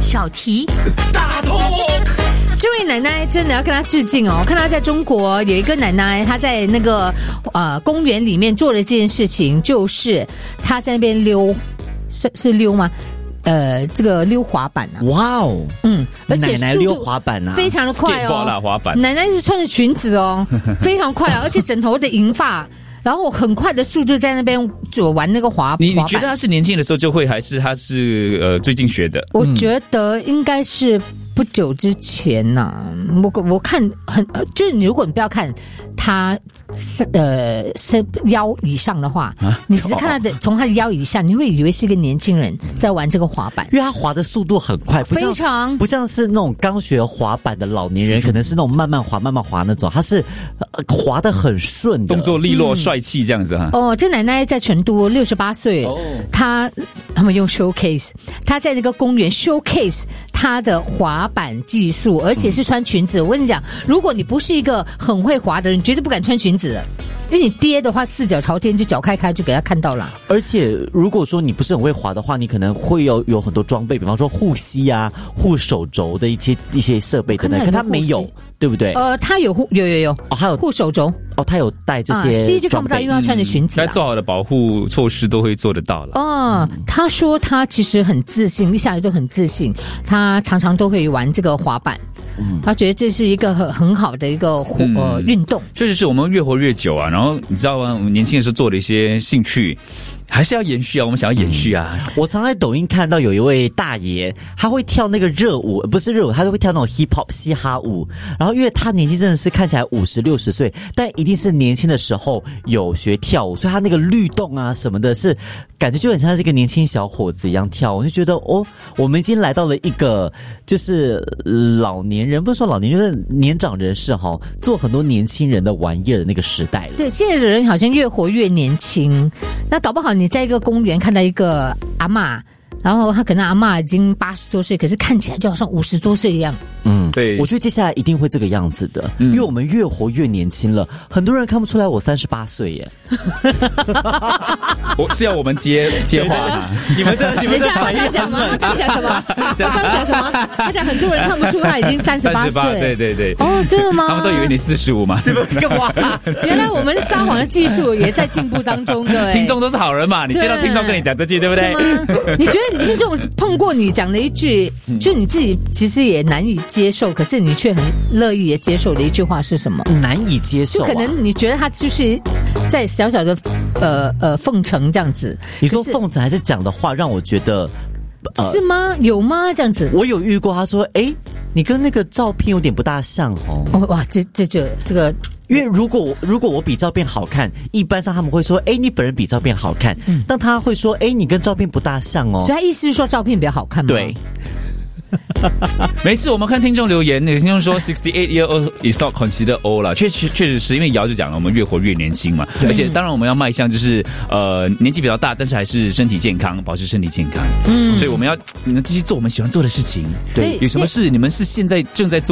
小题大头。 这位奶奶真的要跟她致敬哦！看她在中国有一个奶奶，她在那个公园里面做了这件事情，就是她在那边溜，是溜吗？这个溜滑板啊！ 哇哦， 而且奶奶溜滑板啊， 非常的快哦， 滑板。 奶奶是穿着裙子哦，非常快啊，而且枕头的银发。然后很快的速度在那边就玩那个滑板。 你觉得他是年轻的时候就会，还是他是最近学的？ 我觉得应该是不久之前呐、我看就是如果你不要看他是腰以上的话，你只是看他的从他的腰以下，你会以为是一个年轻人在玩这个滑板， 因为他滑的速度很快， 非常不像是那种刚学滑板的老年人，可能是那种慢慢滑那种，他是滑得很顺的， 动作利落、帅气这样子哈。 哦，这奶奶在成都68岁，他们用 showcase， 他在那个公园 showcase 他的滑板技术，而且是穿裙子。我跟你讲，如果你不是一个很会滑的人，绝对不敢穿裙子的，因为你跌的话四脚朝天，就脚开就给他看到了。 而且如果说你不是很会滑的话，你可能会有很多装备，比方说护膝啊、护手肘的一些设备等等，可他没有，对不对？ 他有哦，还有护手肘哦，他有带这些膝就看不到，因为他穿着裙子、 该做好的保护措施都会做得到了。 他说他其实很自信，一下来都很自信，他常常都会玩这个滑板。他觉得这是一个很好的一个运动。 确实是我们越活越久啊，然后你知道吗？我们年轻的时候做的一些兴趣还是要延续啊，我们想要延续啊。 我常在抖音看到有一位大爷，他会跳那个热舞，不是热舞，他就会跳那种 hip hop 嘻哈舞。然后因为他年纪真的是看起来50、60岁，但一定是年轻的时候有学跳舞，所以他那个律动啊什么的，是感觉就很像是一个年轻小伙子一样跳。我就觉得我们已经来到了一个就是老年人，不是说老年人，就是年长人士做很多年轻人的玩意儿的那个时代了。 对，现在的人好像越活越年轻，那搞不好你在一个公园看到一个阿嬷，然后他可能阿嬷已经80多岁，可是看起来就好像50多岁一样。 对， 我觉得接下来一定会这个样子的，因为我们越活越年轻了，很多人看不出来我38岁耶。 我是要我们接话你们的他刚讲吗？他刚讲什么？他讲很多人看不出他已经38岁。 对。 哦，真的吗？ 他们都以为你45嘛。 你们干嘛？ 原来我们撒谎的技术也在进步当中的。 听众都是好人嘛，你见到听众跟你讲这句，对不对？ 是吗？你觉得你听众碰过你讲的一句，就你自己其实也难以接受，可是你却很乐意也接受的一句话是什么？ 难以接受、 就可能你觉得他就是在小小的奉承这样子。 你说奉承还是讲的话让我觉得是吗？有吗？这样子我有遇过，他说你跟那个照片有点不大像哇，这个。 因为如果我比照片好看，一般上他们会说你本人比照片好看，但他会说你跟照片不大像所以他意思是说照片比较好看吗？ 对。 没事，我们看听众留言，有听众说68 year old is not considered old 啦，确实是因为瑶就讲了，我们越活越年轻嘛，而且当然我们要迈向就是年纪比较大，但是还是身体健康，保持身体健康。所以我们要继续做我们喜欢做的事情。对，有什么事你们是现在正在做